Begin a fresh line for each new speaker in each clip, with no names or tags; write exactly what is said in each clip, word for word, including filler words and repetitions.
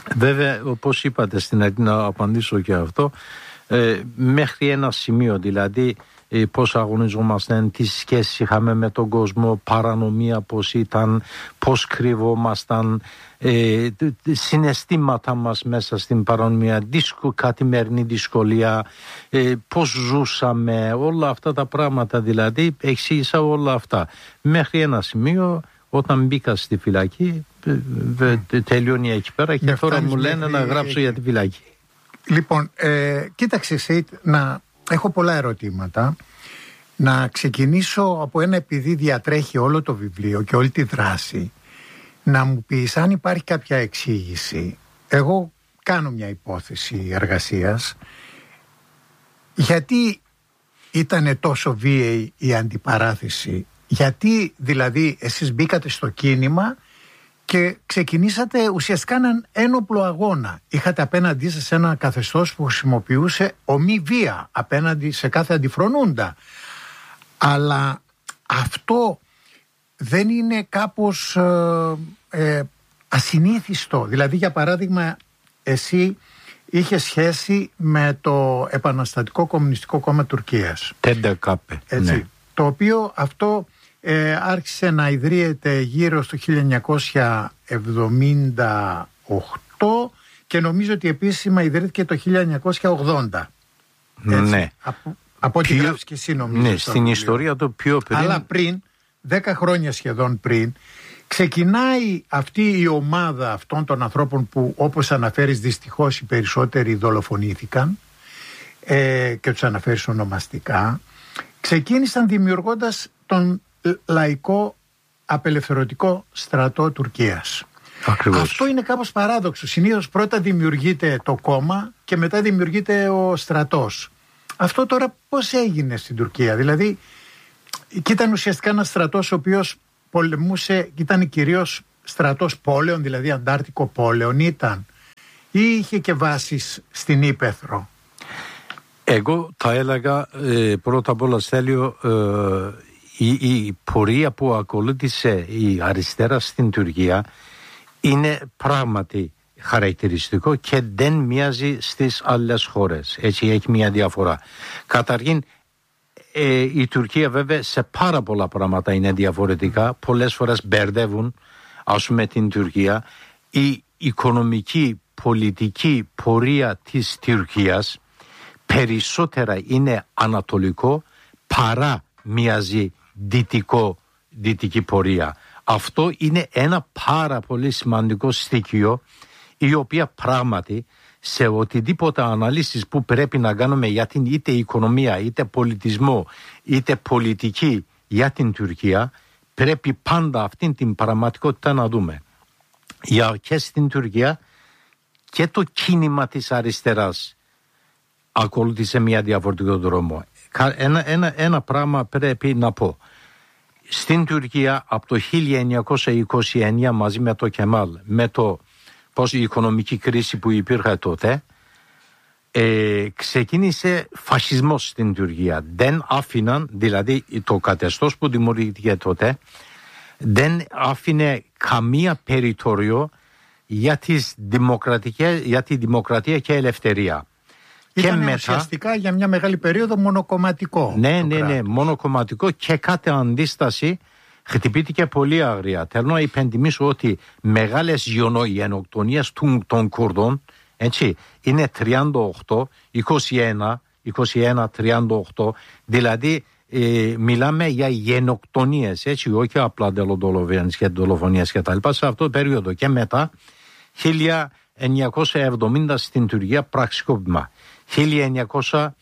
Βέβαια, όπως είπατε στην αρχή, να απαντήσω και αυτό, ε, μέχρι ένα σημείο, δηλαδή ε, πώς αγωνιζόμασταν, τι σχέση είχαμε με τον κόσμο, παρανομία πώς ήταν, πώς κρυβόμασταν, ε, συναισθήματα μας μέσα στην παρανομία, δυσκο, καθημερινή δυσκολία, ε, πώς ζούσαμε, όλα αυτά τα πράγματα, δηλαδή εξήγησα όλα αυτά μέχρι ένα σημείο. Όταν μπήκα στη φυλακή, τελειώνει εκεί πέρα και τώρα μου λένε μέχρι... να γράψω για τη φυλακή.
Λοιπόν, ε, κοίταξε Σεϊτ, να έχω πολλά ερωτήματα. Να ξεκινήσω από ένα, επειδή διατρέχει όλο το βιβλίο και όλη τη δράση, να μου πεις αν υπάρχει κάποια εξήγηση. Εγώ κάνω μια υπόθεση εργασίας. Γιατί ήταν τόσο βίαιη η αντιπαράθεση? Γιατί δηλαδή εσείς μπήκατε στο κίνημα και ξεκινήσατε ουσιαστικά έναν ένοπλο αγώνα. Είχατε απέναντί σας ένα καθεστώς που χρησιμοποιούσε ομή βία απέναντι σε κάθε αντιφρονούντα. Αλλά αυτό δεν είναι κάπως ε, ε, ασυνήθιστο? Δηλαδή, για παράδειγμα, εσύ είχε σχέση με το Επαναστατικό Κομμουνιστικό Κόμμα Τουρκίας.
Τεντεκάπε, ναι.
Το οποίο αυτό ε, άρχισε να ιδρύεται γύρω στο χίλια εννιακόσια εβδομήντα οκτώ και νομίζω ότι επίσημα ιδρύθηκε το χίλια εννιακόσια ογδόντα. Έτσι,
ναι.
Από, από ό,τι γράφεις και εσύ νομίζω.
Ναι, στην ιστορία το πιο πριν.
Αλλά πριν, δέκα χρόνια σχεδόν πριν, ξεκινάει αυτή η ομάδα αυτών των ανθρώπων που, όπως αναφέρεις, δυστυχώς οι περισσότεροι δολοφονήθηκαν ε, και τους αναφέρεις ονομαστικά. Ξεκίνησαν δημιουργώντας τον Λαϊκό Απελευθερωτικό Στρατό Τουρκίας.
Ακριβώς.
Αυτό είναι κάπως παράδοξο. Συνήθως πρώτα δημιουργείται το κόμμα και μετά δημιουργείται ο στρατός. Αυτό τώρα πώς έγινε στην Τουρκία? Δηλαδή, και ήταν ουσιαστικά ένας στρατός ο οποίος πολεμούσε, ήταν κυρίως στρατός πόλεων, δηλαδή αντάρτικο πόλεων ήταν, ή είχε και βάσεις στην Ύπαιθρο?
Εγώ θα έλεγα ε, πρώτα απ' όλα, Στέλιο, ε, η, η πορεία που ακολούθησε η αριστερά στην Τουρκία είναι πράγματι χαρακτηριστικό και δεν μοιάζει στις άλλες χώρες. Έτσι έχει μια διαφορά. Καταρχήν, ε, η Τουρκία βέβαια σε πάρα πολλά πράγματα είναι διαφορετικά. Πολλές φορές μπερδεύουν, ας πούμε, την Τουρκία. Η οικονομική, πολιτική πορεία της Τουρκίας περισσότερα είναι ανατολικό παρά μοιάζει δυτικό, δυτική πορεία. Αυτό είναι ένα πάρα πολύ σημαντικό στοιχείο, η οποία πράγματι σε οτιδήποτε αναλύσεις που πρέπει να κάνουμε για την είτε οικονομία, είτε πολιτισμό, είτε πολιτική για την Τουρκία, πρέπει πάντα αυτήν την πραγματικότητα να δούμε. Για και στην Τουρκία και το κίνημα της αριστεράς ακολούθησε μια διαφορετικό δρόμο. Ένα, ένα, ένα πράγμα πρέπει να πω. Στην Τουρκία από το χίλια εννιακόσια είκοσι εννιά μαζί με το Κεμάλ, με το πώς η οικονομική κρίση που υπήρχε τότε, ε, ξεκίνησε φασισμός στην Τουρκία. Δεν άφηναν, δηλαδή το καθεστώς που δημιουργήθηκε τότε, δεν άφηνε καμία περιθώριο για, τις δημοκρατικές, για τη δημοκρατία και ελευθερία.
Ήταν
και μετά,
ουσιαστικά για μια μεγάλη περίοδο μονοκομματικό.
Ναι, ναι, ναι, μονοκομματικό και κάθε αντίσταση χτυπήθηκε πολύ άγρια. Θέλω να υπενθυμίσω ότι μεγάλες γενοκτονίες των Κουρδών, έτσι, είναι τριάντα οκτώ, είκοσι ένα, είκοσι ένα, τριάντα οκτώ, δηλαδή ε, μιλάμε για γενοκτονίες, έτσι, όχι απλά δολοφονίες και δολοφονίες και τα λοιπά, σε αυτό το περίοδο. Και μετά, χίλια εννιακόσια εβδομήντα στην Τουρκία πραξικόπημα. χίλια εννιακόσια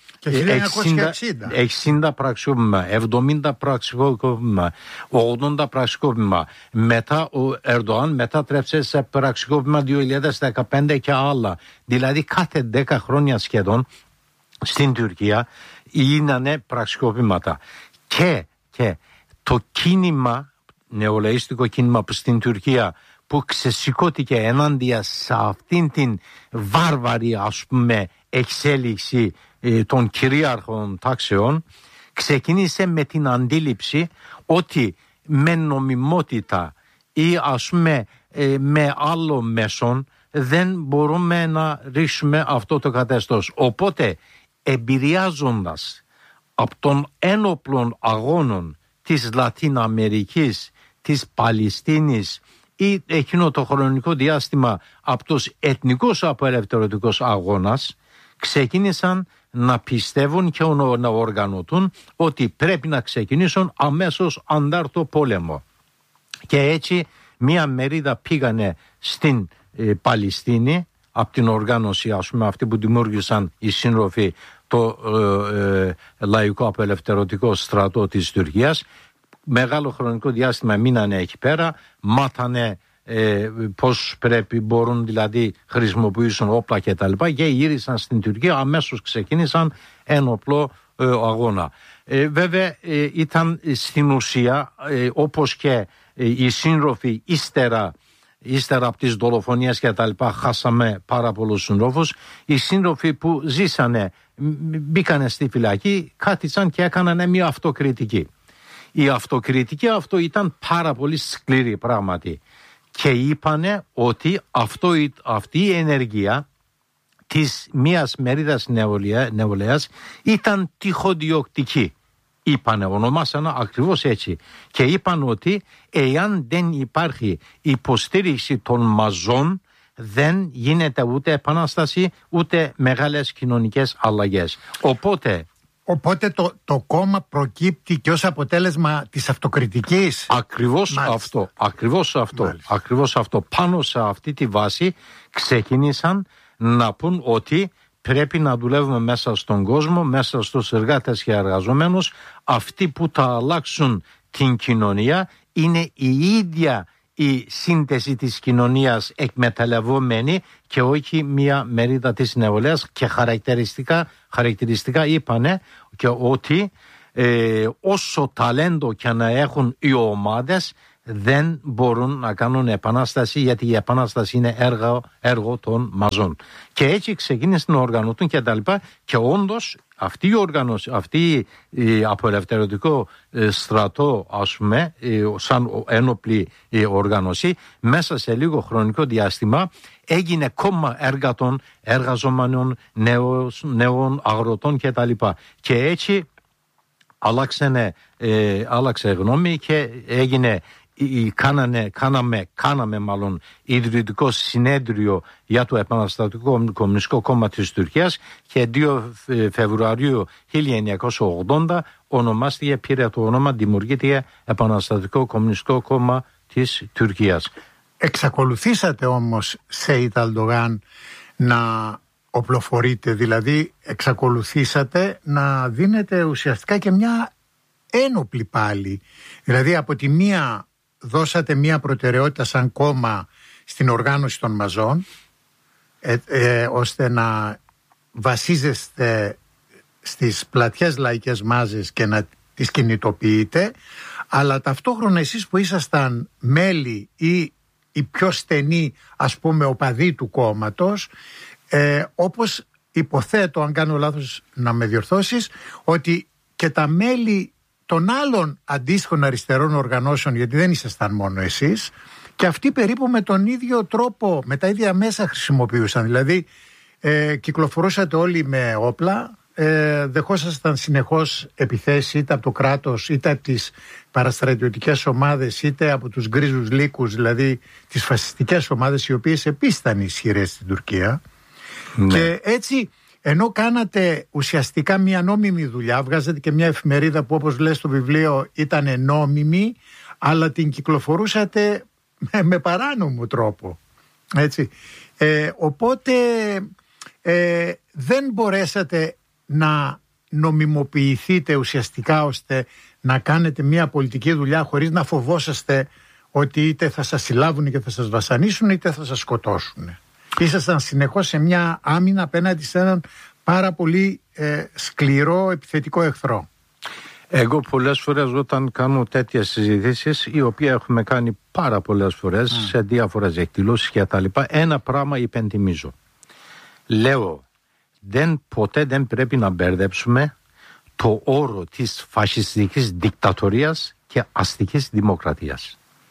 εξήντα πραξικόπημα, εβδομήντα πραξικόπημα, ογδόντα πραξικόπημα. Μετά ο Ερντοάν μετάτρεψε σε πραξικόπημα δύο χιλιάδες δεκαπέντε και άλλα. Δηλαδή κάθε δέκα χρόνια σχεδόν στην Τουρκία γίνανε πραξικόπηματα. Και, και το κίνημα, νεολαίστικο κίνημα που στην Τουρκία που ξεσηκώθηκε ενάντια σε αυτήν την βάρβαρη, ας πούμε, εξέλιξη ε, των κυρίαρχων τάξεων, ξεκίνησε με την αντίληψη ότι με νομιμότητα ή, ας πούμε, ε, με άλλο μέσον δεν μπορούμε να ρίξουμε αυτό το καθεστώς. Οπότε εμπειριάζοντας από των ένοπλων αγώνων της Λατιναμερικής, της Παλαιστίνης ή εκείνο το χρονικό διάστημα από τους εθνικούς απελευθερωτικούς αγώνας, ξεκίνησαν να πιστεύουν και να οργανωτούν ότι πρέπει να ξεκινήσουν αμέσως αντάρτο πόλεμο. Και έτσι μία μερίδα πήγανε στην ε, Παλαιστίνη από την οργάνωση, ας πούμε, αυτή που δημιούργησαν οι σύντροφοι, το ε, ε, Λαϊκό Απελευθερωτικό Στρατό της Τουρκίας. Μεγάλο χρονικό διάστημα μείνανε εκεί πέρα, μάθανε ε, πώς πρέπει, μπορούν δηλαδή χρησιμοποιήσουν όπλα και τα λοιπά, και γύρισαν στην Τουρκία, αμέσως ξεκίνησαν ένοπλο ε, αγώνα. Ε, βέβαια ε, ήταν στην ουσία ε, όπως και ε, οι σύντροφοι ύστερα Ύστερα από τις δολοφονίες και τα λοιπά, χάσαμε πάρα πολλούς συντρόφους. Οι σύντροφοι που ζήσανε, μπήκανε στη φυλακή, κάθισαν και έκαναν μια αυτοκριτική. Η αυτοκριτική αυτό ήταν πάρα πολύ σκληρή πράγματι. Και είπανε ότι αυτό, αυτή η ενέργεια της μιας μερίδας νεολαίας ήταν τυχοδιοκτική. Είπανε, ονομάσανε ακριβώς έτσι. Και είπαν ότι εάν δεν υπάρχει υποστήριξη των μαζών, δεν γίνεται ούτε επανάσταση ούτε μεγάλες κοινωνικές αλλαγές. Οπότε...
Οπότε το, το κόμμα προκύπτει και ως αποτέλεσμα της αυτοκριτικής.
Ακριβώς αυτό. Ακριβώς αυτό. Ακριβώς αυτό. Πάνω σε αυτή τη βάση ξεκίνησαν να πούν ότι πρέπει να δουλεύουμε μέσα στον κόσμο, μέσα στους εργάτες και εργαζομένους. Αυτοί που θα αλλάξουν την κοινωνία είναι η ίδια η σύνθεση της κοινωνίας εκμεταλλευόμενη και όχι μια μερίδα της νεολαίας. Και χαρακτηριστικά, χαρακτηριστικά είπανε και ότι ε, όσο ταλέντο και να έχουν οι ομάδες, δεν μπορούν να κάνουν επανάσταση, γιατί η επανάσταση είναι έργο, έργο των μαζών. Και έτσι ξεκίνησαν να οργανωτούν και τα λοιπά. Και όντως αυτή η οργάνωση, αυτή η απελευθερωτικό στρατό, ας πούμε, σαν ένοπλη οργάνωση, μέσα σε λίγο χρονικό διάστημα έγινε κόμμα εργατών, εργαζομένων, νέων αγροτών και τα λοιπά. Και έτσι άλλαξε, ε, άλλαξε γνώμη και έγινε Κάνανε, κάναμε, κάναμε μάλλον ιδρυτικό συνέδριο για το Επαναστατικό Κομμουνιστικό Κόμμα της Τουρκίας και δύο Φεβρουαρίου χίλια εννιακόσια ογδόντα ονομάστηκε, πήρε το όνομα, δημιουργήθηκε Επαναστατικό Κομμουνιστικό Κόμμα της Τουρκίας.
Εξακολουθήσατε όμως, Σέιτ Ερντογάν, να οπλοφορείτε, δηλαδή εξακολουθήσατε να δίνετε ουσιαστικά και μια ένοπλη πάλι. Δηλαδή από τη μία δώσατε μία προτεραιότητα σαν κόμμα στην οργάνωση των μαζών, ε, ε, ώστε να βασίζεστε στις πλατιές λαϊκές μάζες και να τις κινητοποιείτε, αλλά ταυτόχρονα εσείς που ήσασταν μέλη ή οι πιο στενοί, ας πούμε, οπαδοί του κόμματος, ε, όπως υποθέτω, αν κάνω λάθος να με διορθώσεις, ότι και τα μέλη των άλλων αντίστοιχων αριστερών οργανώσεων, γιατί δεν ήσασταν μόνο εσείς, και αυτοί περίπου με τον ίδιο τρόπο, με τα ίδια μέσα χρησιμοποιούσαν. Δηλαδή ε, κυκλοφορούσατε όλοι με όπλα, ε, δεχόσασταν συνεχώς επιθέσεις είτε από το κράτος, είτε από τις παραστρατιωτικές ομάδες, είτε από τους γκρίζους λύκους, δηλαδή τις φασιστικές ομάδες, οι οποίες επίσης ήταν ισχυρές στην Τουρκία. Ναι. Και έτσι, ενώ κάνατε ουσιαστικά μια νόμιμη δουλειά, βγάζατε και μια εφημερίδα που, όπως λέει στο βιβλίο, ήταν νόμιμη, αλλά την κυκλοφορούσατε με, με παράνομο τρόπο. Έτσι. Ε, οπότε ε, δεν μπορέσατε να νομιμοποιηθείτε ουσιαστικά ώστε να κάνετε μια πολιτική δουλειά χωρίς να φοβόσαστε ότι είτε θα σας συλλάβουν και θα σας βασανίσουν είτε θα σας σκοτώσουν. Ήσασταν συνεχώς σε μια άμυνα απέναντι σε έναν πάρα πολύ ε, σκληρό επιθετικό εχθρό.
Εγώ πολλές φορές όταν κάνω τέτοιες συζητήσεις, οι οποίες έχουμε κάνει πάρα πολλές φορές mm. σε διάφορες εκδηλώσεις και τα λοιπά, ένα πράγμα υπενθυμίζω. Λέω, δεν, ποτέ δεν πρέπει να μπερδέψουμε το όρο της φασιστικής δικτατορίας και αστικής δημοκρατίας.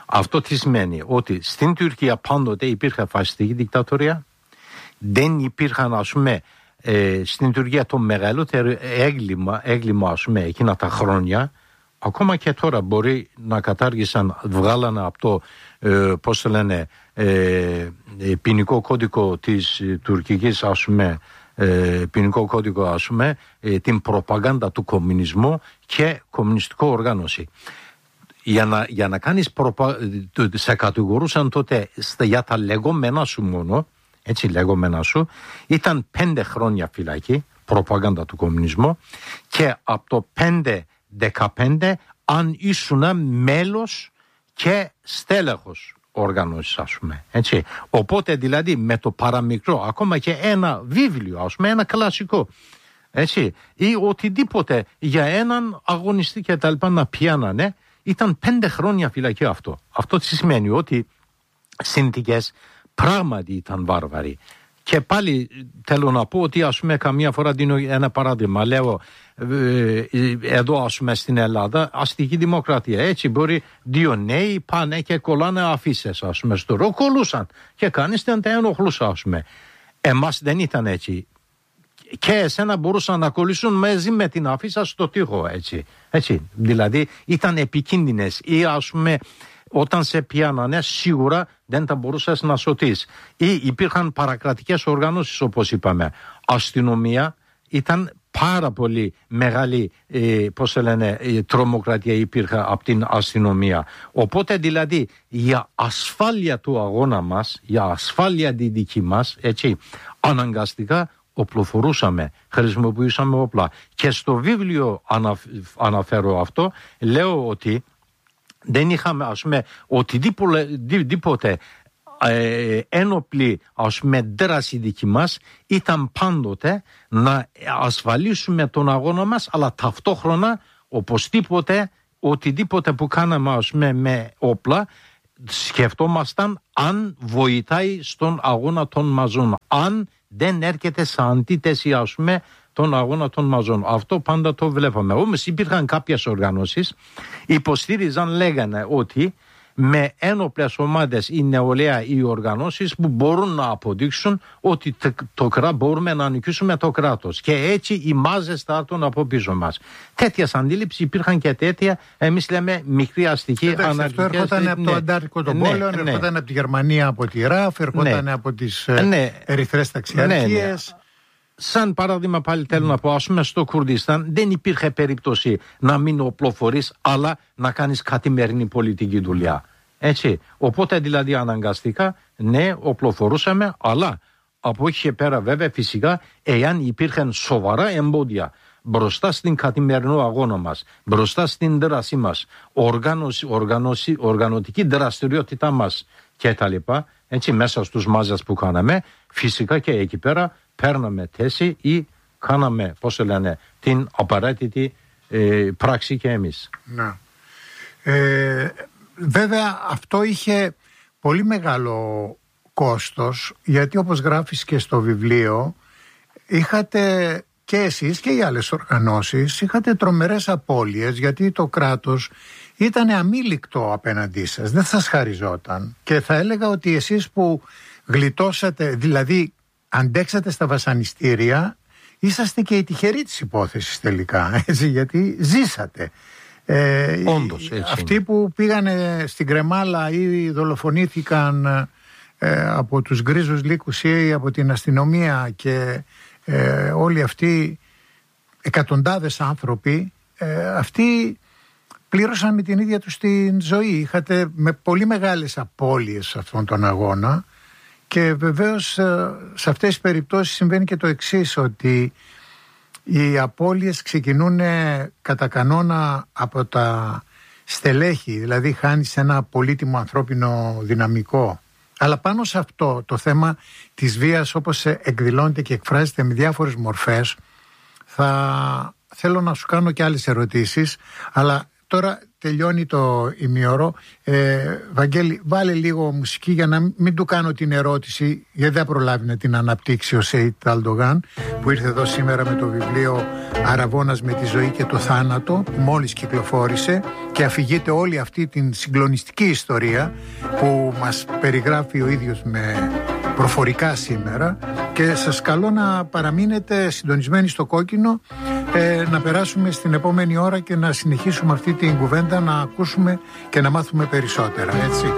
Αυτό τι σημαίνει? Ότι στην Τουρκία πάντοτε υπήρχε φασιστική δικτατορία, δεν υπήρχαν, ας πούμε, ε, στην Τουρκία το μεγαλύτερο έγκλημα, έγκλημα ας πούμε, εκείνα τα χρόνια, ακόμα και τώρα μπορεί να κατάργησαν, βγάλανε από το, ε, πώς το λένε, ε, ποινικό κώδικο της ε, τουρκικής, ας πούμε, ε, ποινικό κώδικο, ας πούμε, ε, την προπαγάνδα του κομμουνισμού και κομμουνιστικό οργάνωση. Για να, για να κάνεις προπα... σε κατηγορούσαν τότε για τα λεγόμενα σου μόνο, έτσι λεγόμενα σου, ήταν πέντε χρόνια φυλακή, προπαγάνδα του κομμουνισμού, και από το πέντε δεκαπέντε αν ήσουν μέλος και στέλεχος οργανώσεις, ας πούμε, έτσι. Οπότε δηλαδή με το παραμικρό, ακόμα και ένα βιβλίο, ας πούμε, ένα κλασικό, έτσι, ή οτιδήποτε για έναν αγωνιστή και τα λοιπά να πιάνανε, ήταν πέντε χρόνια φυλακή αυτό. Αυτό τι σημαίνει? Ότι συνθήκες πράγματι ήταν βάρβαροι. Και πάλι θέλω να πω ότι, ας πούμε, καμία φορά δίνω ένα παράδειγμα. Λέω ε, εδώ, ας πούμε, στην Ελλάδα αστική δημοκρατία. Έτσι μπορεί δύο νέοι πάνε και κολλάνε αφίσες, ας πούμε, στο ρο, κολλούσαν και κανείς δεν τα ενοχλούσε, ας πούμε. Εμάς δεν ήταν έτσι. Και εσένα μπορούσαν να κολλήσουν μαζί με την αφίσα στο τοίχο, έτσι. έτσι. Δηλαδή ήταν επικίνδυνες ή, ας πούμε, όταν σε πιάνανε σίγουρα δεν τα μπορούσες να σωθείς. Ή υπήρχαν παρακρατικές οργανώσεις, όπως είπαμε. Αστυνομία, ήταν πάρα πολύ μεγάλη ε, πώς λένε, ε, τρομοκρατία υπήρχε από την αστυνομία. Οπότε δηλαδή για ασφάλεια του αγώνα μας, για ασφάλεια τη δική μας, έτσι, αναγκαστικά οπλοφορούσαμε, χρησιμοποιούσαμε όπλα. Και στο βιβλίο αναφ, αναφέρω αυτό, λέω ότι δεν είχαμε, ας πούμε, οτιδήποτε ε, ένοπλη, ας πούμε, δράση δική μας, ήταν πάντοτε να ασφαλίσουμε τον αγώνα μας, αλλά ταυτόχρονα οπωσδήποτε οτιδήποτε που κάναμε, ας πούμε, με όπλα, σκεφτόμασταν αν βοηθάει στον αγώνα των μαζών, αν δεν έρχεται σε αντίθεση, ας πούμε, τον αγώνα των μαζών. Αυτό πάντα το βλέπαμε. Όμως υπήρχαν κάποιες οργανώσεις, υποστήριζαν, λέγανε ότι με ένοπλες ομάδες ή νεολαία ή οργανώσεις που μπορούν να αποδείξουν ότι το κράτος, μπορούμε να νικήσουμε το κράτος. Και έτσι οι μάζες θα έρθουν από πίσω μας. Τέτοιες αντίληψεις υπήρχαν και τέτοια, εμείς λέμε, μικρή αστική αναρχικές.
Αυτό έρχονταν ναι, από το Αντάρτικο των ναι, Πόλεων, ναι, έρχονταν ναι. από τη Γερμανία, από τη ΡΑΦ, έρχονταν ναι. από τις ναι. ερυθρές ταξιαρχίες. Ναι, ναι.
Σαν παράδειγμα πάλι θέλω mm. να πω, ας πούμε, στο Κουρδιστάν δεν υπήρχε περίπτωση να μην οπλοφορείς, αλλά να κάνεις καθημερινή πολιτική δουλειά. Έτσι. Οπότε δηλαδή αναγκαστικά, ναι, οπλοφορούσαμε, αλλά από εκεί και πέρα βέβαια φυσικά, εάν υπήρχαν σοβαρά εμπόδια μπροστά στην καθημερινό αγώνα μας, μπροστά στην δράση μας, οργάνωση, οργάνωση, οργανωτική δραστηριότητά μας και τα λοιπά, έτσι, μέσα στους μάζες που κάναμε, φυσικά και εκεί πέρα παίρναμε θέση ή κάναμε, πώς λένε, την απαραίτητη ε, πράξη και εμείς.
Να. Ε, βέβαια αυτό είχε πολύ μεγάλο κόστος, γιατί όπως γράφεις και στο βιβλίο, είχατε και εσείς και οι άλλες οργανώσεις, είχατε τρομερές απώλειες, γιατί το κράτος ήταν αμήλικτο απέναντί σας, δεν σας χαριζόταν. Και θα έλεγα ότι εσείς που γλιτώσατε, δηλαδή αντέξατε στα βασανιστήρια, είσαστε και οι τυχεροί της υπόθεσης τελικά, έτσι, γιατί ζήσατε. Ε,
Όντως, έτσι.
Αυτοί που πήγανε στην Κρεμάλα ή δολοφονήθηκαν ε, από τους γκρίζους λύκους ή από την αστυνομία και ε, όλοι αυτοί, εκατοντάδες άνθρωποι, ε, αυτοί πλήρωσαν με την ίδια τους την ζωή. Είχατε με πολύ μεγάλες απώλειες σε αυτόν τον αγώνα. Και βεβαίως σε αυτές τις περιπτώσεις συμβαίνει και το εξής, ότι οι απώλειες ξεκινούν κατά κανόνα από τα στελέχη, δηλαδή χάνεις ένα πολύτιμο ανθρώπινο δυναμικό. Αλλά πάνω σε αυτό το θέμα της βίας, όπως εκδηλώνεται και εκφράζεται με διάφορες μορφές, θα θέλω να σου κάνω και άλλες ερωτήσεις, αλλά τώρα τελειώνει το ημίωρο. Ε, Βαγγέλη, βάλε λίγο μουσική για να μην του κάνω την ερώτηση, γιατί δεν προλάβει να την αναπτύξει ο Σεϊτ Αλντογάν, που ήρθε εδώ σήμερα με το βιβλίο Αραβώνας με τη ζωή και το θάνατο, που μόλις κυκλοφόρησε και αφηγείται όλη αυτή την συγκλονιστική ιστορία που μας περιγράφει ο ίδιος με προφορικά σήμερα. Και σας καλώ να παραμείνετε συντονισμένοι στο Κόκκινο, ε, να περάσουμε στην επόμενη ώρα και να συνεχίσουμε αυτή την κουβέντα, να ακούσουμε και να μάθουμε περισσότερα, έτσι.